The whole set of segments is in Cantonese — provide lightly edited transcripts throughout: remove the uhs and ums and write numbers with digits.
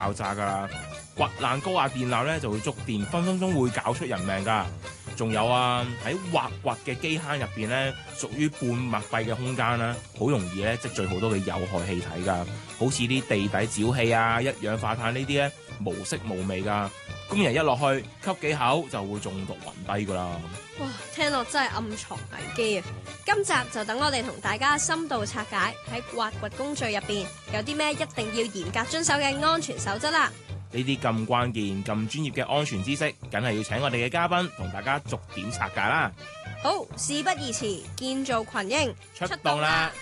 爆炸噶啦。掘爛高壓電纜咧就會觸電，分分鐘會搞出人命噶。仲有啊，喺挖掘嘅基坑入邊咧，屬於半密閉嘅空間啦，好容易咧積聚好多嘅有害氣體噶，好似啲地底沼氣啊、一氧化碳呢啲咧，無色無味噶。工人一落去吸幾口就會中毒暈低噶啦。 哇，聽落真係暗藏危機啊！今集就等我哋同大家深度拆解喺挖掘工序入邊有啲咩一定要嚴格遵守嘅安全守則啦。 呢啲咁關鍵、咁專業嘅安全知識，梗係要請我哋嘅嘉賓同大家逐點拆解啦。 好，事不宜遲，建造群英出動啦！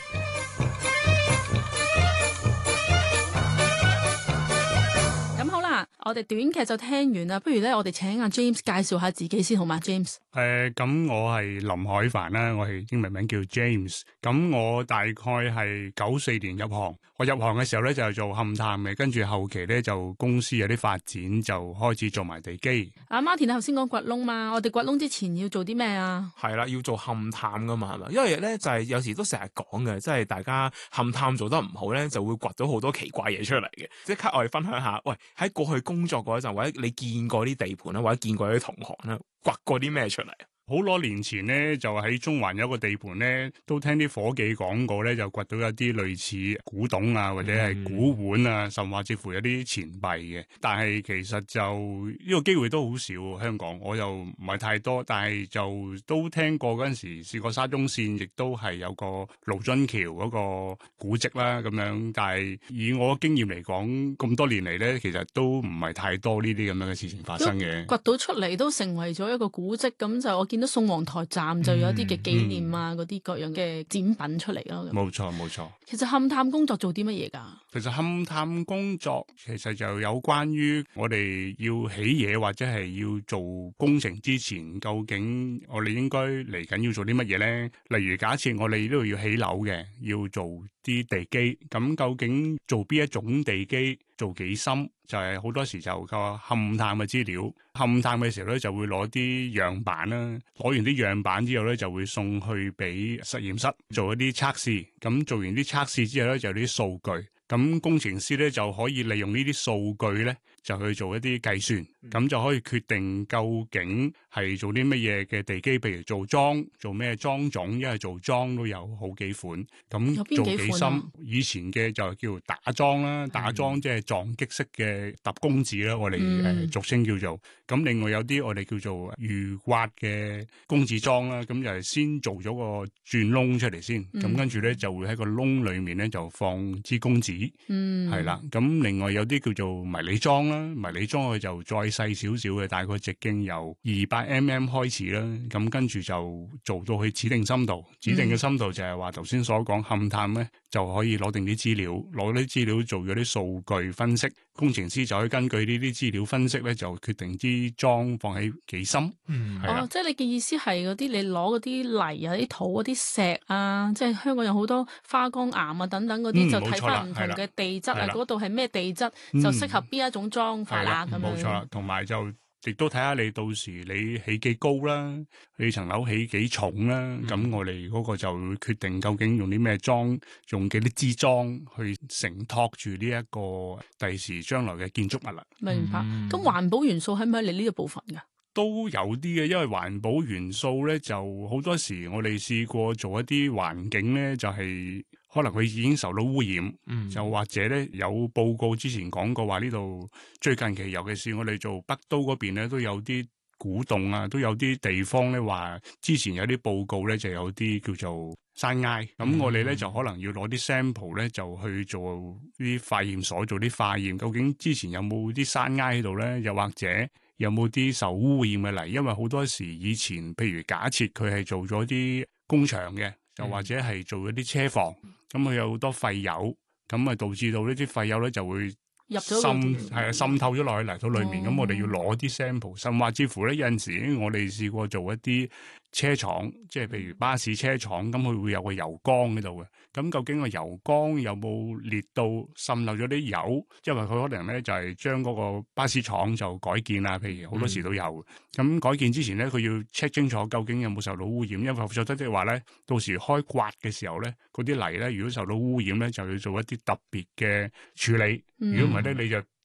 咁好啦，我哋短劇就聽完啦，不如咧我哋請阿 James 介紹下自己先好嘛 ，James。 咁我係林海帆啦，我係英文名叫 James。咁我大概係94年入行，我入行嘅時候咧就係做勘探嘅，跟住後期咧就公司有啲發展，就開始做埋地基。 阿 Martin 頭先講掘窿嘛，我哋掘窿之前要做啲咩啊？ 係啦，要做勘探噶嘛，係咪？因為咧就係有時都成日講嘅，即係大家勘探做得唔好咧，就會掘到好多奇怪嘢出嚟嘅。即刻我哋分享下，喂，喺過去工作嗰陣，或者你見過啲地盤啦，或者見過啲同行啦，掘過啲咩出嚟？ 好多年前咧，就喺中環有個地盤咧，都聽啲伙計講過咧，就掘到一啲類似古董啊，或者係古碗啊，甚至乎有啲錢幣嘅。但係其實就呢個機會都好少，香港我又唔係太多，但係就都聽過嗰陣時試過沙中線，亦都係有個盧津橋嗰個古蹟啦咁樣。但係以我經驗嚟講，咁多年嚟咧，其實都唔係太多呢啲咁樣嘅事情發生嘅。 掘到出嚟都成為咗一個古蹟，咁就我見到宋皇台站就有一啲嘅紀念啊，嗰啲各樣嘅展品出嚟咯。 冇錯冇錯。 其實勘探工作做啲乜嘢㗎？ 其實勘探工作其實就有關於我哋要起嘢或者係要做工程之前，究竟我哋應該嚟緊要做啲乜嘢咧？例如假設我哋呢度要起樓嘅，要做啲地基，咁究竟做邊一種地基？做幾深就係好多時就個勘探嘅資料，勘探嘅時候咧就會攞啲樣板啦，攞完啲樣板之後咧就會送去俾實驗室做一啲測試，咁做完啲測試之後咧就有啲數據，咁工程師咧就可以利用呢啲數據咧就去做一啲計算，咁就可以決定究竟係做啲乜嘢嘅地基，譬如做樁，做咩樁種，因為做樁都有好幾款，咁做幾深，以前嘅就叫打樁啦，打樁即係撞擊式嘅揼公字啦，我哋俗稱叫做。咁另外有啲我哋叫做預挖嘅公字樁啦，咁就係先做咗個鑽窿出嚟先，咁跟住咧就會喺個窿裏面咧就放支公字，係啦。咁另外有啲叫做迷你樁啦，迷你樁佢就再細少少嘅，大概直徑由200mm 開始啦，咁跟住就做到去指定深度，指定嘅深度就係話頭先所講勘探咧就可以攞定啲資料，攞啲資料做咗啲數據分析，工程師就可以根據呢啲資料分析咧就決定啲樁放喺幾深。 即係你嘅意思係嗰啲你攞嗰啲泥啊、啲土嗰啲石啊，即係香港有好多花崗岩啊等等嗰啲，就睇翻唔同嘅地質啊，嗰度係咩地質就適合邊一種樁法啦咁樣。 冇錯啦，同埋就亦都睇下你到時你起幾高啦，你層樓起幾重啦，咁我哋嗰個就會決定究竟用啲咩樁，用幾啲支樁去承托住呢一個第時將來嘅建築物啦。 明白。咁環保元素喺唔喺你呢個部分㗎？ 都有啲嘅，因為環保元素咧就好多時我哋試過做一啲環境咧，就係可能佢已經受到污染，就或者咧有報告之前講過話呢度最近期尤其是我哋做北都嗰邊咧都有啲古洞啊，都有啲地方咧話之前有啲報告咧就有啲叫做山埃，咁我哋咧就可能要攞啲 sample 咧就去做啲化驗所做啲化驗，究竟之前有冇啲山埃喺度咧，又或者有冇啲受污染嘅泥？因為好多時以前，譬如假設佢係做咗啲工場嘅，就或者係做咗啲車房，咁佢有好多廢油，咁啊導致到呢啲廢油咧就會滲透咗落去泥土裏面。咁我哋要攞啲 sample， 甚至乎咧有陣時我哋試過做一啲車廠，即係譬如巴士車廠，咁佢會有個油缸喺度嘅。咁究竟個油缸有冇裂到滲漏咗啲油？因為佢可能咧就係將嗰個巴士廠就改建啦，譬如好多時都有。咁改建之前咧，佢要 check 清楚究竟有冇受到污染，因為否則的話咧，到時開刮嘅時候咧，嗰啲泥咧如果受到污染咧，就要做一啲特別嘅處理。如果唔係咧，你就